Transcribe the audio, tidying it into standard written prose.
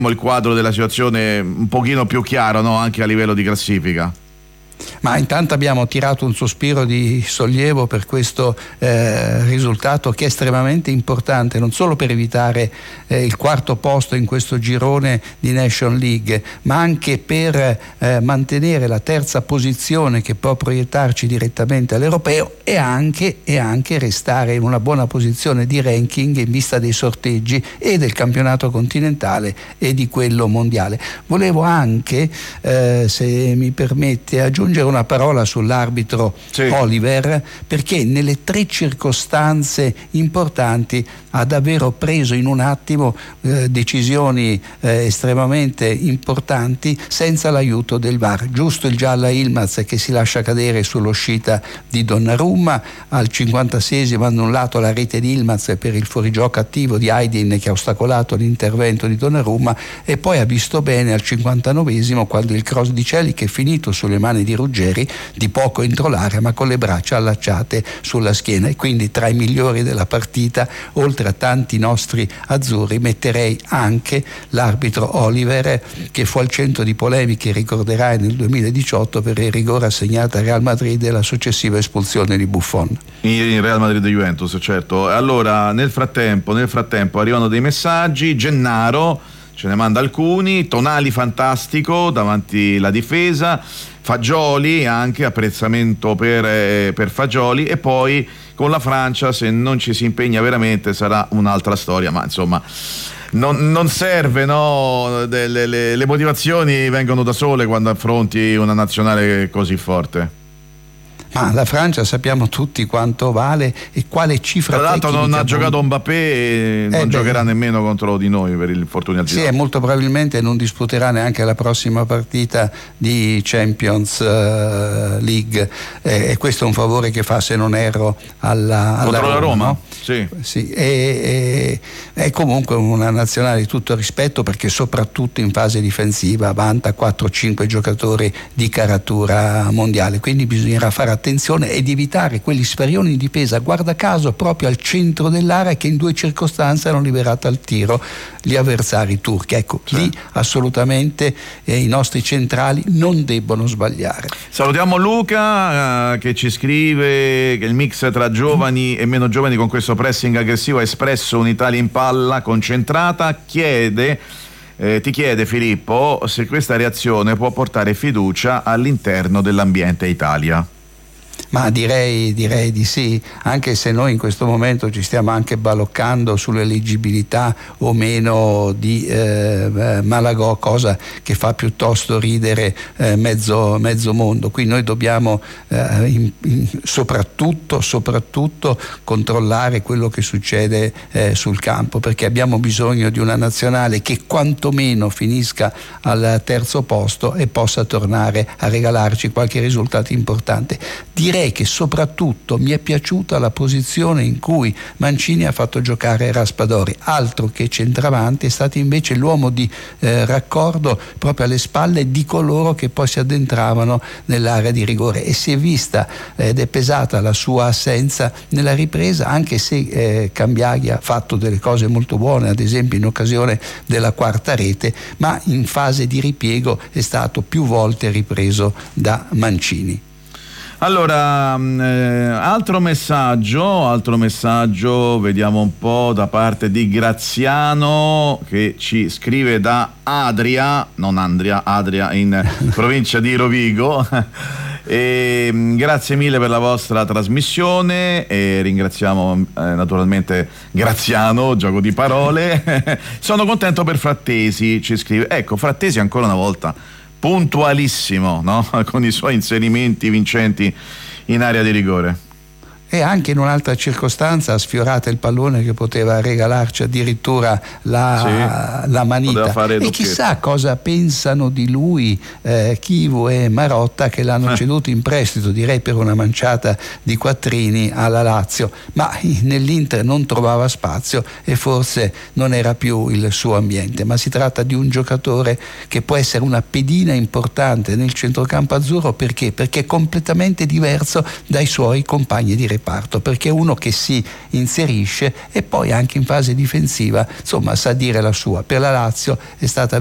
il quadro della situazione un pochino più chiaro, no? Anche a livello di classifica. Ma intanto abbiamo tirato un sospiro di sollievo per questo risultato che è estremamente importante, non solo per evitare il quarto posto in questo girone di Nation League, ma anche per mantenere la terza posizione che può proiettarci direttamente all'europeo e anche restare in una buona posizione di ranking in vista dei sorteggi e del campionato continentale e di quello mondiale. Volevo anche, se mi permette, aggiungere una parola sull'arbitro Oliver, perché nelle tre circostanze importanti ha davvero preso in un attimo decisioni estremamente importanti senza l'aiuto del VAR. Giusto il giallo a Yilmaz che si lascia cadere sull'uscita di Donnarumma, al 56esimo ha annullato la rete di Yilmaz per il fuorigioco attivo di Aydin che ha ostacolato l'intervento di Donnarumma, e poi ha visto bene al 59esimo quando il cross di Celi, che è finito sulle mani di Ruggeri, di poco entro l'area ma con le braccia allacciate sulla schiena. E quindi tra i migliori della partita, oltre a tanti nostri azzurri, metterei anche l'arbitro Oliver, che fu al centro di polemiche, ricorderai, nel 2018 per il rigore assegnato al Real Madrid e la successiva espulsione di Buffon. In Real Madrid-Juventus, certo. Allora, nel frattempo arrivano dei messaggi. Gennaro ce ne manda alcuni. Tonali fantastico davanti la difesa. Fagioli, anche apprezzamento per Fagioli, e poi con la Francia, se non ci si impegna veramente, sarà un'altra storia, ma insomma non serve, no? Le motivazioni vengono da sole quando affronti una nazionale così forte. Ma la Francia sappiamo tutti quanto vale e quale cifra tra l'altro tecnica non ha giocato Mbappé e non giocherà nemmeno contro di noi per il infortunio al ginocchio. Sì, e molto probabilmente non disputerà neanche la prossima partita di Champions League, e questo è un favore che fa, se non erro, alla contro la Roma, no? Sì. È comunque una nazionale di tutto rispetto, perché soprattutto in fase difensiva vanta 4-5 giocatori di caratura mondiale, quindi bisognerà fare attenzione ed evitare quegli sparioni di difesa, guarda caso proprio al centro dell'area, che in due circostanze hanno liberato al tiro gli avversari turchi. Ecco, lì assolutamente i nostri centrali non debbono sbagliare. Salutiamo Luca che ci scrive che il mix tra giovani e meno giovani con questo pressing aggressivo ha espresso un'Italia in palla concentrata. Ti chiede Filippo se questa reazione può portare fiducia all'interno dell'ambiente Italia. Ma direi di sì, anche se noi in questo momento ci stiamo anche baloccando sull'eleggibilità o meno di Malagò, cosa che fa piuttosto ridere mezzo mondo. Qui noi dobbiamo soprattutto controllare quello che succede sul campo, perché abbiamo bisogno di una nazionale che quantomeno finisca al terzo posto e possa tornare a regalarci qualche risultato importante. Direi che soprattutto mi è piaciuta la posizione in cui Mancini ha fatto giocare Raspadori, altro che centravanti, è stato invece l'uomo di raccordo proprio alle spalle di coloro che poi si addentravano nell'area di rigore, e si è vista ed è pesata la sua assenza nella ripresa, anche se Cambiaghi ha fatto delle cose molto buone, ad esempio in occasione della quarta rete, ma in fase di ripiego è stato più volte ripreso da Mancini. Allora, altro messaggio, vediamo un po', da parte di Graziano, che ci scrive da Adria in provincia di Rovigo. E grazie mille per la vostra trasmissione, e ringraziamo naturalmente Graziano, gioco di parole. Sono contento per Frattesi, ci scrive. Ecco, Frattesi ancora una volta puntualissimo, no? Con i suoi inserimenti vincenti in area di rigore. E anche in un'altra circostanza ha sfiorato il pallone che poteva regalarci addirittura la manita. E chissà cosa pensano di lui Chivu e Marotta, che l'hanno ceduto in prestito, direi per una manciata di quattrini, alla Lazio, ma nell'Inter non trovava spazio e forse non era più il suo ambiente. Ma si tratta di un giocatore che può essere una pedina importante nel centrocampo azzurro. Perché? Perché è completamente diverso dai suoi compagni di reparto. reparto, perché è uno che si inserisce e poi anche in fase difensiva, insomma, sa dire la sua. Per la Lazio è stata